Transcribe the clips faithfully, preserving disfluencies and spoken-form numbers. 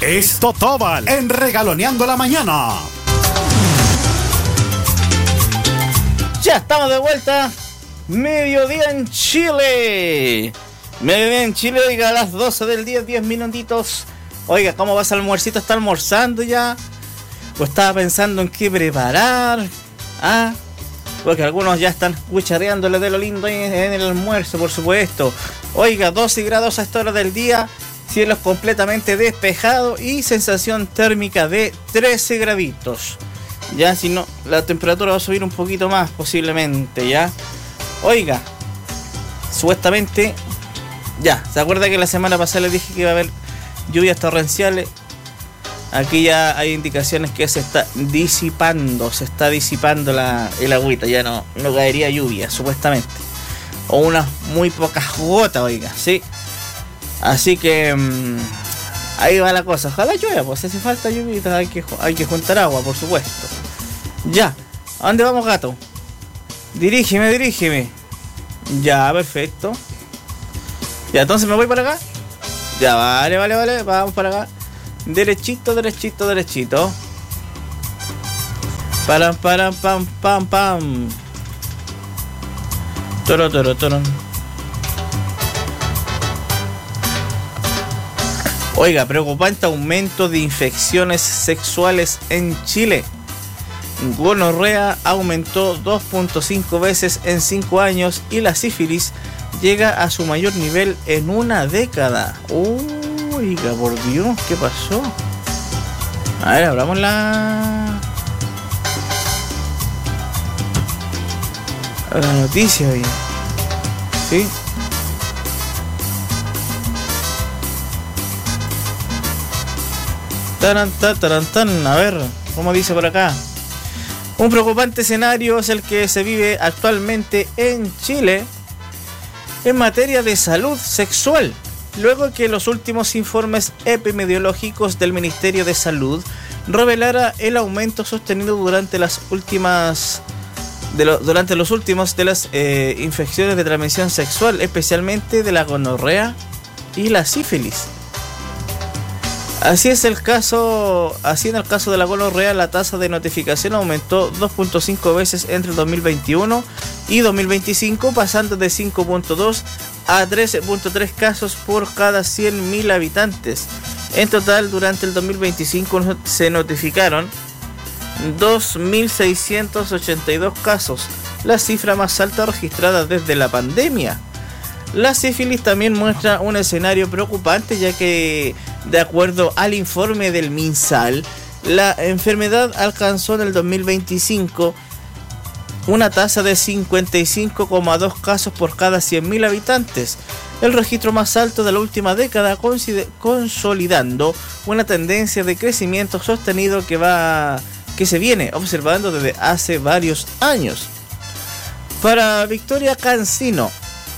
es Totóbal en Regaloneando la Mañana. Ya estamos de vuelta. Mediodía en Chile. Mediodía en Chile, oiga, a las doce del día, diez minutitos. Oiga, ¿cómo va ese almuercito? ¿Está almorzando ya? ¿O estaba pensando en qué preparar? Ah, porque algunos ya están cuchareándole de lo lindo en el almuerzo, por supuesto. Oiga, doce grados a esta hora del día, cielos completamente despejados y sensación térmica de trece graditos. Ya, si no, la temperatura va a subir un poquito más posiblemente, ya. Oiga, supuestamente, ya, ¿se acuerda que la semana pasada les dije que iba a haber lluvias torrenciales? Aquí ya hay indicaciones que se está disipando, se está disipando la, el agüita, ya no, no caería lluvia, supuestamente. O unas muy pocas gotas, oiga, ¿sí? Así que mmm, ahí va la cosa. Ojalá llueva, pues si hace falta lluvia, hay que, hay que juntar agua, por supuesto. Ya, ¿a dónde vamos, gato? Dirígeme, dirígeme. Ya, perfecto. Ya, entonces me voy para acá. Ya, vale, vale, vale, vamos para acá. Derechito, derechito, derechito. Param, param, pam, pam, pam. Toro, toro, toro. Oiga, preocupante aumento de infecciones sexuales en Chile. Gonorrea aumentó dos punto cinco veces en cinco años y la sífilis llega a su mayor nivel en una década. Oiga, por Dios, ¿qué pasó? A ver, abramos la... la noticia, oiga. ¿Sí? Taran, taran, tan. A ver, ¿cómo dice por acá? Un preocupante escenario es el que se vive actualmente en Chile en materia de salud sexual, luego que los últimos informes epidemiológicos del Ministerio de Salud revelara el aumento sostenido durante las últimas de lo, durante los últimos de las eh, infecciones de transmisión sexual, especialmente de la gonorrea y la sífilis. Así es el caso, así en el caso de la gonorrea, la tasa de notificación aumentó dos punto cinco veces entre el dos mil veintiuno y dos mil veinticinco, pasando de cinco punto dos a trece punto tres casos por cada cien mil habitantes. En total, durante el dos mil veinticinco se notificaron dos mil seiscientos ochenta y dos casos, la cifra más alta registrada desde la pandemia. La sífilis también muestra un escenario preocupante, ya que, de acuerdo al informe del MinSal, la enfermedad alcanzó en el dos mil veinticinco una tasa de cincuenta y cinco coma dos casos por cada cien mil habitantes, el registro más alto de la última década, consolidando una tendencia de crecimiento sostenido que va que se viene observando desde hace varios años. Para Victoria Cancino,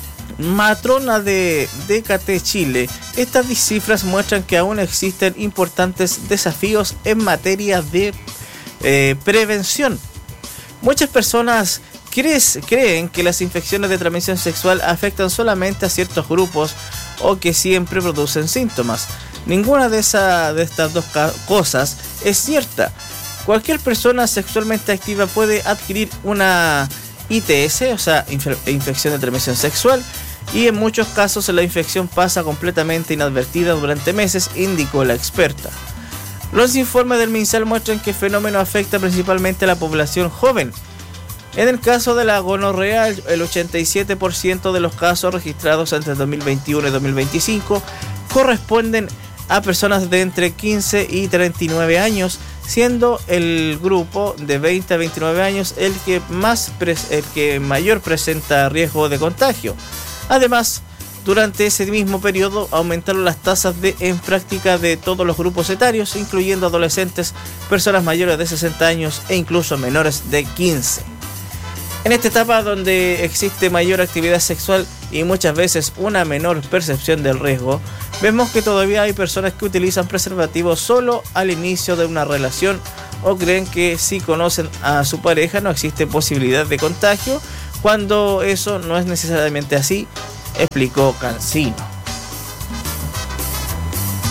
matrona de D K T Chile, estas cifras muestran que aún existen importantes desafíos en materia de eh, prevención. Muchas personas crees, creen que las infecciones de transmisión sexual afectan solamente a ciertos grupos o que siempre producen síntomas. Ninguna de, esa, de estas dos ca- cosas es cierta. Cualquier persona sexualmente activa puede adquirir una I T S, o sea, inf- infección de transmisión sexual, y en muchos casos la infección pasa completamente inadvertida durante meses, indicó la experta. Los informes del MinSal muestran que el fenómeno afecta principalmente a la población joven. En el caso de la gonorrea, el ochenta y siete por ciento de los casos registrados entre dos mil veintiuno y dos mil veinticinco corresponden a personas de entre quince y treinta y nueve años, siendo el grupo de veinte a veintinueve años el que, más pres- el que mayor presenta riesgo de contagio. Además, durante ese mismo periodo aumentaron las tasas de en práctica de todos los grupos etarios, incluyendo adolescentes, personas mayores de sesenta años e incluso menores de quince. En esta etapa donde existe mayor actividad sexual y muchas veces una menor percepción del riesgo, vemos que todavía hay personas que utilizan preservativos solo al inicio de una relación o creen que si conocen a su pareja no existe posibilidad de contagio, cuando eso no es necesariamente así, explicó Cancino.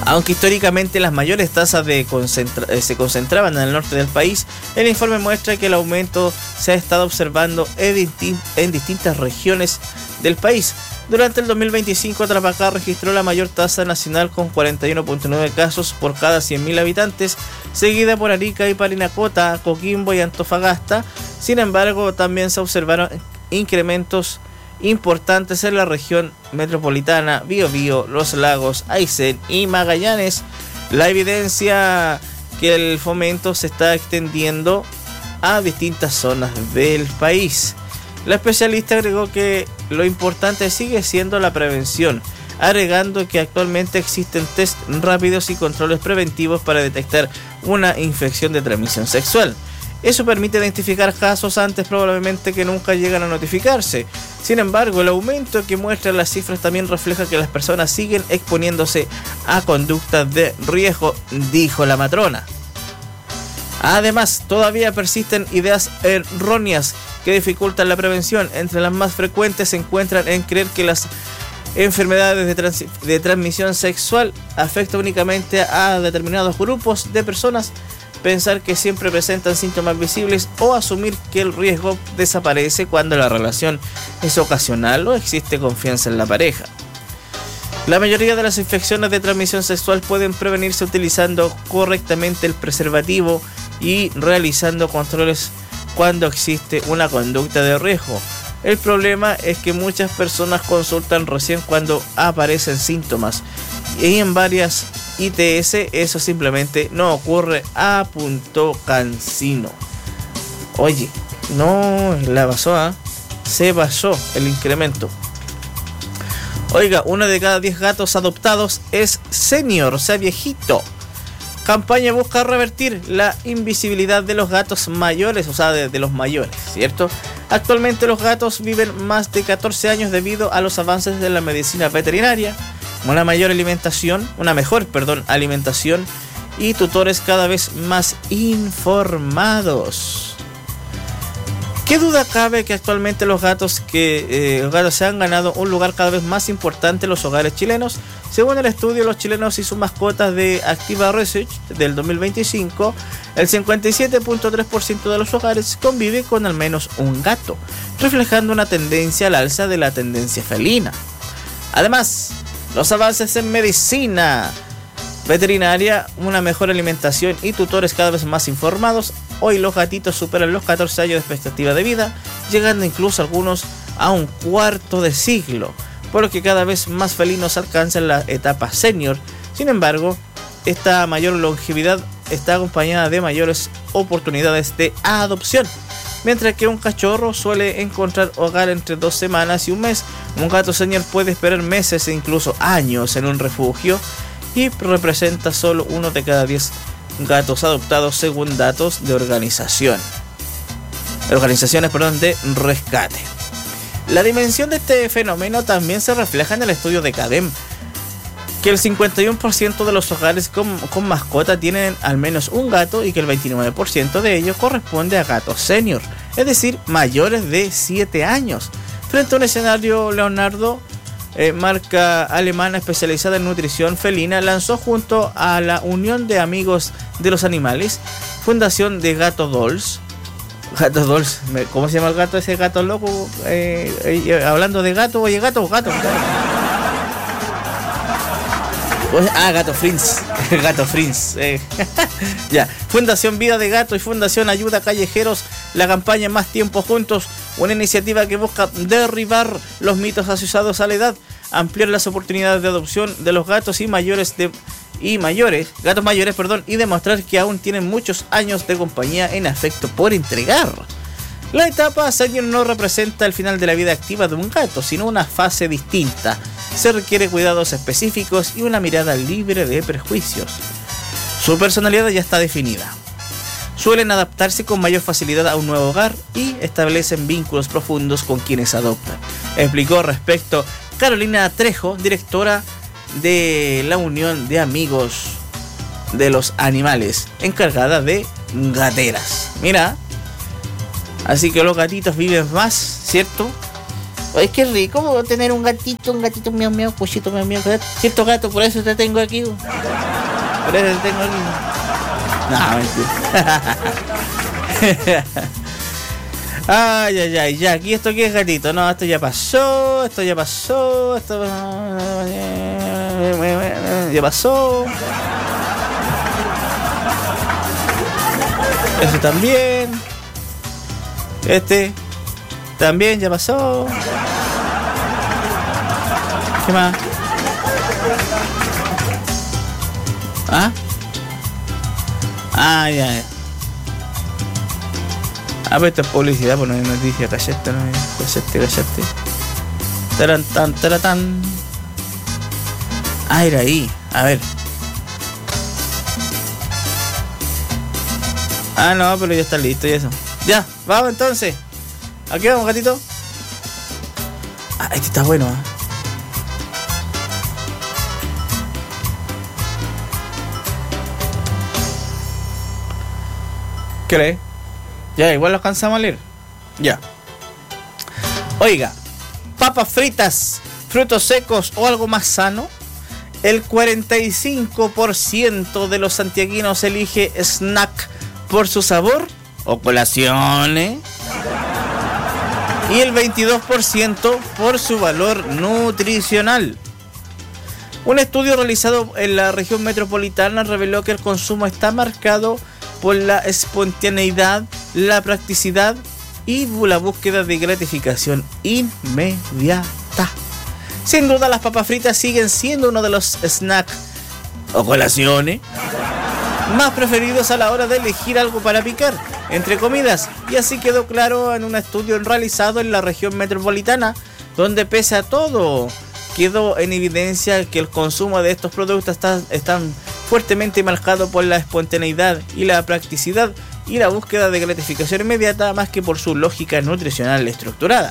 Aunque históricamente las mayores tasas de concentra- eh, se concentraban en el norte del país, el informe muestra que el aumento se ha estado observando en, disti- en distintas regiones del país. Durante el dos mil veinticinco, Tarapacá registró la mayor tasa nacional con cuarenta y uno punto nueve casos por cada cien mil habitantes, seguida por Arica y Parinacota, Coquimbo y Antofagasta. Sin embargo, también se observaron incrementos importantes en la región metropolitana, Biobío, Los Lagos, Aysén y Magallanes. La evidencia que el fomento se está extendiendo a distintas zonas del país. La especialista agregó que lo importante sigue siendo la prevención, agregando que actualmente existen test rápidos y controles preventivos para detectar una infección de transmisión sexual. Eso permite identificar casos antes probablemente que nunca llegan a notificarse. Sin embargo, el aumento que muestran las cifras también refleja que las personas siguen exponiéndose a conductas de riesgo, dijo la matrona. Además, todavía persisten ideas erróneas que dificultan la prevención. Entre las más frecuentes se encuentran en creer que las enfermedades de, trans- de transmisión sexual afectan únicamente a determinados grupos de personas, pensar que siempre presentan síntomas visibles o asumir que el riesgo desaparece cuando la relación es ocasional o existe confianza en la pareja. La mayoría de las infecciones de transmisión sexual pueden prevenirse utilizando correctamente el preservativo y realizando controles cuando existe una conducta de riesgo. El problema es que muchas personas consultan recién cuando aparecen síntomas y en varias I T S eso simplemente no ocurre, apuntó Cancino. Oye, no la basó, ¿eh? Se basó el incremento. Oiga, uno de cada diez gatos adoptados es senior, o sea, viejito. Campaña busca revertir la invisibilidad de los gatos mayores, o sea, de, de los mayores, ¿cierto? Actualmente los gatos viven más de catorce años debido a los avances de la medicina veterinaria, una mayor alimentación, una mejor, perdón, alimentación y tutores cada vez más informados. ¿Qué duda cabe que actualmente los gatos que eh, los gatos se han ganado un lugar cada vez más importante en los hogares chilenos? Según el estudio Los chilenos y sus mascotas de Activa Research del dos mil veinticinco, el cincuenta y siete punto tres por ciento de los hogares convive con al menos un gato, reflejando una tendencia al alza de la tendencia felina. Además, los avances en medicina veterinaria, una mejor alimentación y tutores cada vez más informados, hoy los gatitos superan los catorce años de expectativa de vida, llegando incluso algunos a un cuarto de siglo, por lo que cada vez más felinos alcanzan la etapa senior. Sin embargo, esta mayor longevidad está acompañada de mayores oportunidades de adopción. Mientras que un cachorro suele encontrar hogar entre dos semanas y un mes, un gato senior puede esperar meses e incluso años en un refugio y representa solo uno de cada diez gatos adoptados según datos de organización. organizaciones perdón, de rescate. La dimensión de este fenómeno también se refleja en el estudio de CADEM, que el cincuenta y uno por ciento de los hogares con, con mascota tienen al menos un gato y que el veintinueve por ciento de ellos corresponde a gatos senior, es decir, mayores de siete años. Frente a un escenario, Leonardo, eh, marca alemana especializada en nutrición felina, lanzó junto a la Unión de Amigos de los Animales, Fundación de Gato Dolls. Gato Dolls, ¿cómo se llama el gato ese gato loco? Eh, eh, hablando de gato, oye, gato, gato. Ah, Gato Frins, Gato Frins. Eh. Ya, Fundación Vida de Gato y Fundación Ayuda a Callejeros, la campaña Más Tiempo Juntos, una iniciativa que busca derribar los mitos asociados a la edad, ampliar las oportunidades de adopción de los gatos y mayores de y mayores, gatos mayores, perdón, y demostrar que aún tienen muchos años de compañía en afecto por entregar. La etapa senior no representa el final de la vida activa de un gato, sino una fase distinta. Se requiere cuidados específicos y una mirada libre de prejuicios. Su personalidad ya está definida. Suelen adaptarse con mayor facilidad a un nuevo hogar y establecen vínculos profundos con quienes adoptan, explicó respecto Carolina Trejo, directora de la Unión de Amigos de los Animales, encargada de gateras. Mira, así que los gatitos viven más, ¿cierto? Ay, qué rico tener un gatito, un gatito miau miau, pollito miau miau. Cierto gato, por eso te tengo aquí. Por eso te tengo aquí. No, mentira. Ay, ay, ay, ya, aquí esto aquí es gatito. No, esto ya pasó, esto ya pasó, esto ya pasó. Eso también. Este también ya pasó. ¿Qué más? ¿Ah? Ah, ya, ya. Ah, pero esto es publicidad, pues no hay noticia, cachete, no hay cachete, cachete. Taran, tan, taratán. Ah, era ahí, a ver. Ah, no, pero ya está listo y eso. Ya, vamos entonces. Aquí vamos, gatito. Ah, este está bueno, ¿eh? ¿Qué lees? Ya, igual lo alcanzamos a leer. Ya. Oiga, papas fritas, frutos secos o algo más sano. El cuarenta y cinco por ciento de los santiaguinos elige snack por su sabor o colaciones. Y el veintidós por ciento por su valor nutricional. Un estudio realizado en la región metropolitana reveló que el consumo está marcado por la espontaneidad, la practicidad y la búsqueda de gratificación inmediata. Sin duda, las papas fritas siguen siendo uno de los snacks o colaciones más preferidos a la hora de elegir algo para picar entre comidas, y así quedó claro en un estudio realizado en la región metropolitana, donde pese a todo quedó en evidencia que el consumo de estos productos está, están fuertemente marcado por la espontaneidad y la practicidad y la búsqueda de gratificación inmediata más que por su lógica nutricional estructurada.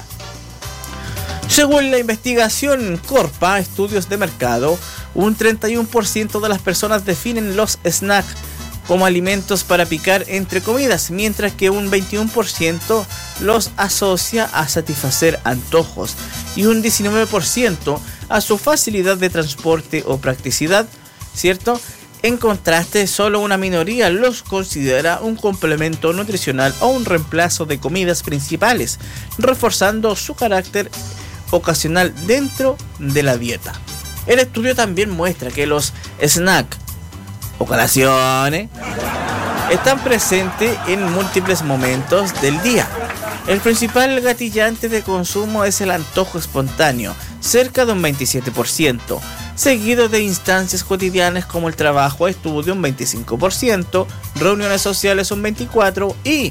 Según la investigación Corpa, estudios de mercado, un treinta y uno por ciento de las personas definen los snacks como alimentos para picar entre comidas, mientras que un veintiuno por ciento los asocia a satisfacer antojos y un diecinueve por ciento a su facilidad de transporte o practicidad, ¿cierto? En contraste, solo una minoría los considera un complemento nutricional o un reemplazo de comidas principales, reforzando su carácter ocasional dentro de la dieta. El estudio también muestra que los snacks o colaciones están presentes en múltiples momentos del día. El principal gatillante de consumo es el antojo espontáneo, cerca de un veintisiete por ciento, seguido de instancias cotidianas como el trabajo, estudio un veinticinco por ciento, reuniones sociales un veinticuatro por ciento y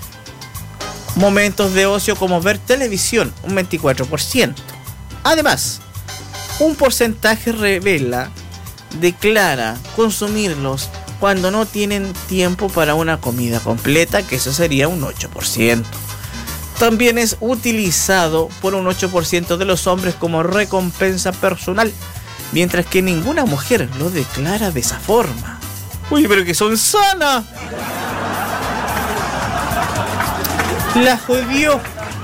momentos de ocio como ver televisión un veinticuatro por ciento. Además, un porcentaje revela, declara consumirlos cuando no tienen tiempo para una comida completa, que eso sería un ocho por ciento. También es utilizado por un ocho por ciento de los hombres como recompensa personal, mientras que ninguna mujer lo declara de esa forma. Uy, pero que son sanas. La jodió.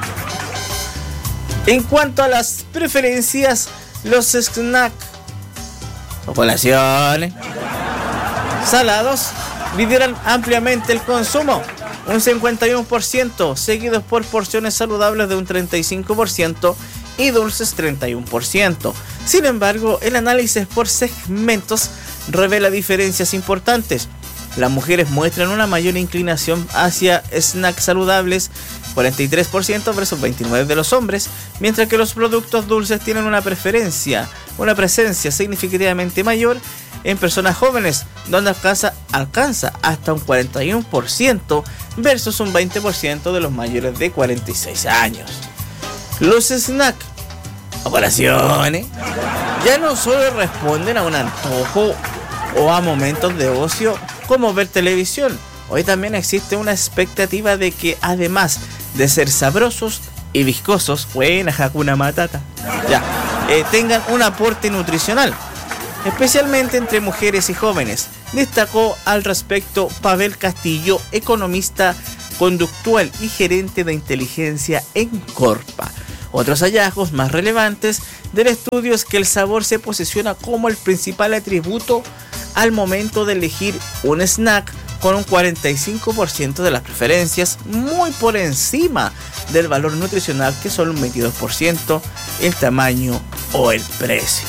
En cuanto a las preferencias, los snacks o colaciones salados lideran ampliamente el consumo, un cincuenta y uno por ciento, seguidos por porciones saludables de un treinta y cinco por ciento y dulces treinta y uno por ciento. Sin embargo, el análisis por segmentos revela diferencias importantes. Las mujeres muestran una mayor inclinación hacia snacks saludables, cuarenta y tres por ciento versus veintinueve por ciento de los hombres, mientras que los productos dulces tienen una preferencia, una presencia significativamente mayor en personas jóvenes, donde alcanza, alcanza hasta un cuarenta y uno por ciento versus un veinte por ciento de los mayores de cuarenta y seis años. Los snacks o colaciones ya no solo responden a un antojo o a momentos de ocio como ver televisión. Hoy también existe una expectativa de que, además de ser sabrosos y viscosos, buena Hakuna Matata, ya, eh, tengan un aporte nutricional, especialmente entre mujeres y jóvenes. Destacó al respecto Pavel Castillo, economista conductual y gerente de inteligencia en Corpa. Otros hallazgos más relevantes del estudio es que el sabor se posiciona como el principal atributo al momento de elegir un snack, con un cuarenta y cinco por ciento de las preferencias, muy por encima del valor nutricional, que solo un veintidós por ciento, el tamaño o el precio.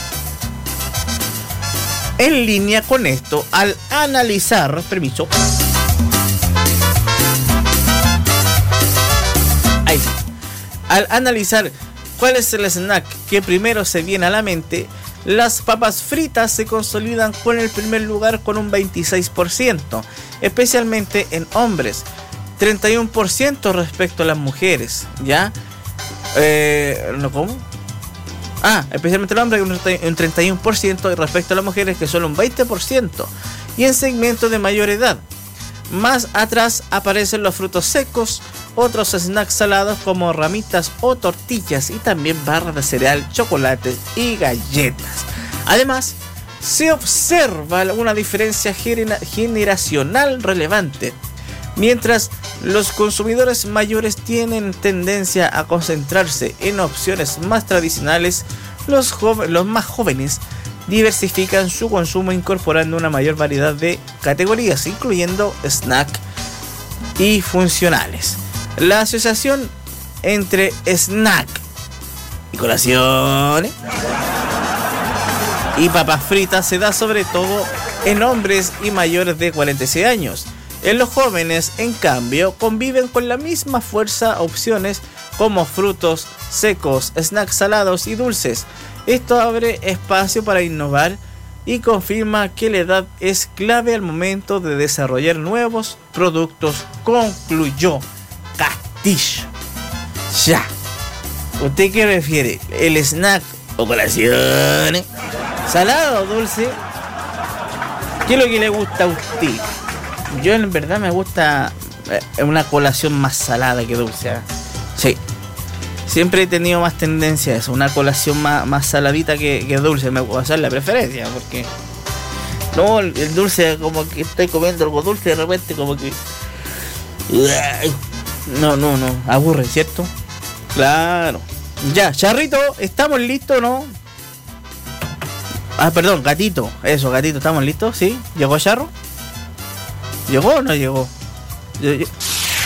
En línea con esto, al analizar, permiso, ahí, al analizar cuál es el snack que primero se viene a la mente, las papas fritas se consolidan con el primer lugar con un veintiséis por ciento, especialmente en hombres, treinta y uno por ciento respecto a las mujeres, ¿ya? Eh, ¿no cómo? Ah, especialmente el hombre un treinta y uno por ciento respecto a las mujeres, que solo un veinte por ciento, y en segmentos de mayor edad. Más atrás aparecen los frutos secos, otros snacks salados como ramitas o tortillas y también barras de cereal, chocolates y galletas. Además, se observa una diferencia generacional relevante. Mientras los consumidores mayores tienen tendencia a concentrarse en opciones más tradicionales, los, joven, los más jóvenes diversifican su consumo incorporando una mayor variedad de categorías, incluyendo snack y funcionales. La asociación entre snack y colaciones y papas fritas se da sobre todo en hombres y mayores de cuarenta y seis años. En los jóvenes, en cambio, conviven con la misma fuerza opciones como frutos secos, snacks salados y dulces. Esto abre espacio para innovar y confirma que la edad es clave al momento de desarrollar nuevos productos, concluyó Castillo. Ya. ¿Usted qué refiere? ¿El snack o colación? ¿Salado o dulce? ¿Qué es lo que le gusta a usted? Yo en verdad me gusta una colación más salada que dulce, ¿eh? Sí. Siempre he tenido más tendencia a eso, una colación más, más saladita que, que dulce. Me voy a hacer la preferencia, porque no, el, el dulce, como que estoy comiendo algo dulce de repente como que no, no, no, aburre, ¿cierto? Claro. Ya, Charrito, ¿estamos listos o no? Ah, perdón, Gatito, eso, Gatito, ¿estamos listos? ¿Sí? ¿Llegó Charro? ¿Llegó o no llegó? Yo, yo...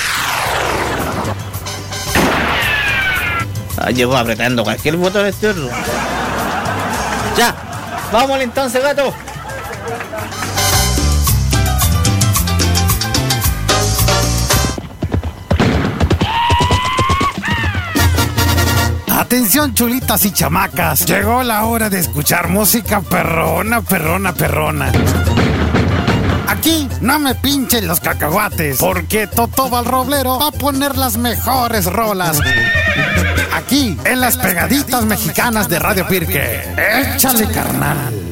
Ah, llegó apretando cualquier botón este otro. Ya, vamos entonces, gato. Atención, chulitas y chamacas. Llegó la hora de escuchar música perrona, perrona, perrona. Aquí no me pinchen los cacahuates, porque Toto Valroblero va a poner las mejores rolas. Aquí, en las pegaditas mexicanas de Radio Pirque. Échale, carnal.